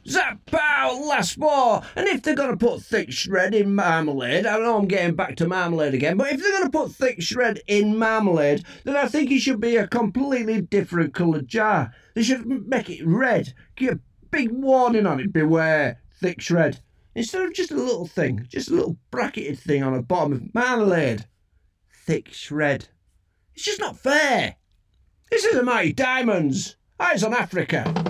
Zap, pow, last four. And if they're going to put thick shred in marmalade, I know I'm getting back to marmalade again, but if they're going to put thick shred in marmalade, then I think it should be a completely different coloured jar. They should make it red. Get a big warning on it, beware, thick shred. Instead of just a little thing, just a little bracketed thing on the bottom of marmalade. Thick shred. It's just not fair. This is a Mighty Diamonds. Eyes on Africa.